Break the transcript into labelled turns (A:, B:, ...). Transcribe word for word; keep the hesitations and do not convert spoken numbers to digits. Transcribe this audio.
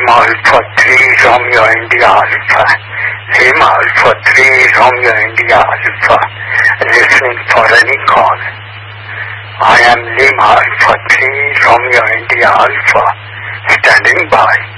A: Lima Alpha three Romeo India Alpha. Lima Alpha three Romeo India Alpha. Listening for any call. I am Lima Alpha three Romeo India Alpha. Standing by.